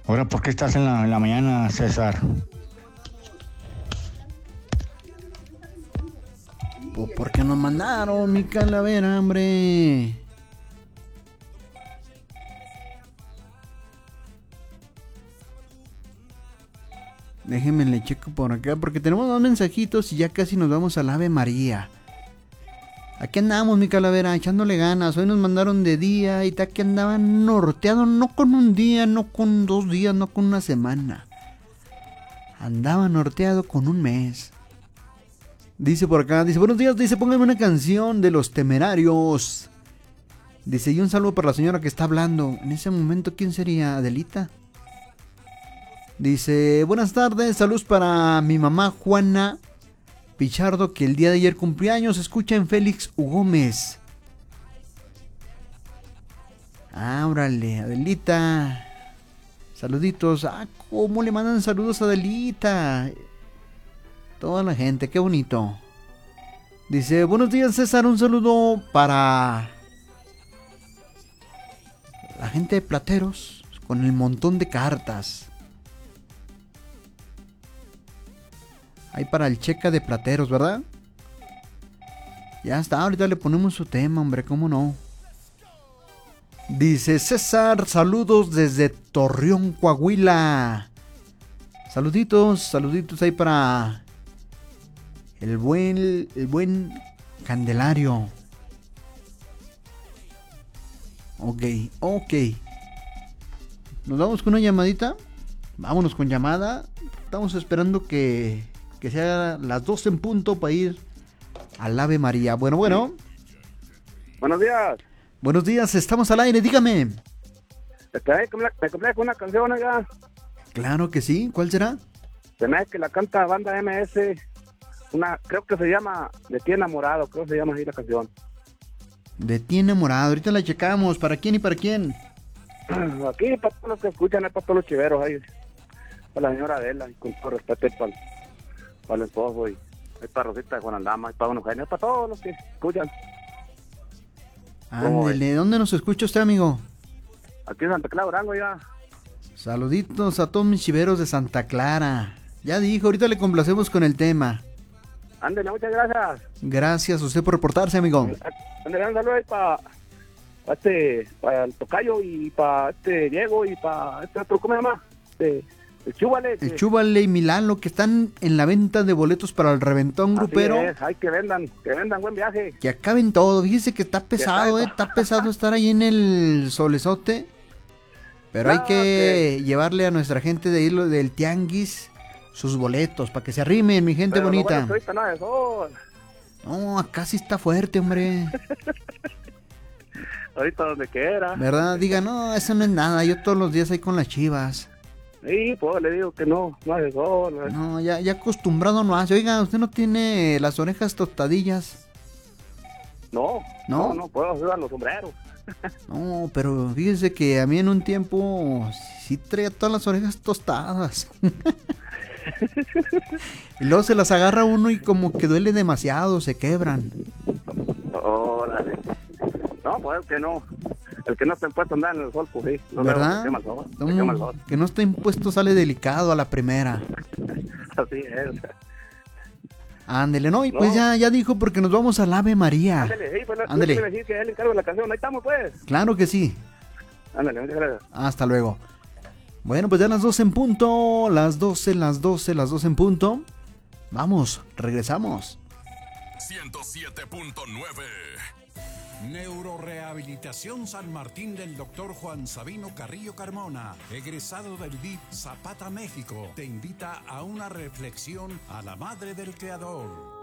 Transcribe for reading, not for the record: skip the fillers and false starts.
Ahora, ¿por qué estás en la mañana, César? Pues porque nos mandaron mi calavera, hombre. Déjenme le checo por acá porque tenemos dos mensajitos y ya casi nos vamos al Ave María. Aquí andamos, mi calavera, echándole ganas. Hoy nos mandaron de día y que andaban norteados, no con un día, no con 2 días, no con una semana. Andaba norteado con un mes. Dice por acá, dice, buenos días, dice, pónganme una canción de Los Temerarios. Dice, y un saludo para la señora que está hablando. En ese momento, ¿quién sería? ¿Adelita? Dice, buenas tardes, saludos para mi mamá Juana Pichardo, que el día de ayer cumpleaños, escucha en Félix U. Gómez. Ah, órale, Adelita. Saluditos. Ah, cómo le mandan saludos a Adelita. Toda la gente, qué bonito. Dice, buenos días, César, un saludo para la gente de Plateros, con el montón de cartas. Ahí para el Checa de Plateros, ¿verdad? Ya está, ahorita le ponemos su tema, hombre, ¿cómo no? Dice César, saludos desde Torreón, Coahuila. Saluditos, saluditos ahí para el buen Candelario. Ok. ¿Nos vamos con una llamadita? Vámonos con llamada. Estamos esperando que sea las 12 en punto para ir al Ave María. Bueno. Buenos días. Buenos días, estamos al aire, dígame. Me compré con una canción, oiga. Claro que sí, ¿cuál será? Se me hace que la canta Banda MS. Creo que se llama De ti enamorado, creo que se llama así la canción. De ti enamorado, ahorita la checamos. ¿Para quién y para quién? Aquí para todos los que escuchan, para todos los chiveros ahí. Para la señora Adela, y con todo respeto para el esposo, y para Rosita de Juan Aldama, y para Don Eugenio, para todos los que escuchan. Ándele, ¿dónde nos escucha usted, amigo? Aquí en Santa Clara, Durango, ya. Saluditos a todos mis chiveros de Santa Clara. Ya dijo, ahorita le complacemos con el tema. Ándele, muchas gracias. Gracias a usted por reportarse, amigo. Ándele, un saludo ahí para el Tocayo, y para Diego, y para otro, ¿cómo se llama? El Chúbale. El Chúbale y Milano, que están en la venta de boletos para el reventón grupero. Así es, hay que vendan, buen viaje. Que acaben todo. Fíjese que está pesado, está pesado estar ahí en el solezote. Pero hay que llevarle a nuestra gente de irlo del tianguis sus boletos para que se arrimen, mi gente bonita. Ahorita no es sol. No, acá sí está fuerte, hombre. Ahorita donde quiera. ¿Verdad? Diga, no, eso no es nada. Yo todos los días ahí con las Chivas. Sí, pues le digo que no hace sol. No, ya acostumbrado no hace. Oiga, ¿usted no tiene las orejas tostadillas? No puedo hacer a los sombreros. No, pero fíjese que a mí en un tiempo sí traía todas las orejas tostadas. Y luego se las agarra uno y como que duele demasiado, se quebran. Órale. No, pues el que no está impuesto a andar en el sol, pues sí. No, ¿verdad? Que no está impuesto sale delicado a la primera. Así es. Ándele, no, y pues ya dijo porque nos vamos al Ave María. Ándele, sí, pues ándele. Quiero decir que él encargo de la canción, ahí estamos pues. Claro que sí. Ándale, muchas gracias. Hasta luego. Bueno, pues ya las 12 en punto, las 12 en punto. Vamos, regresamos. 107.9 Neurorehabilitación San Martín del Dr. Juan Sabino Carrillo Carmona, egresado del DIF Zapata, México, te invita a una reflexión a la madre del Creador.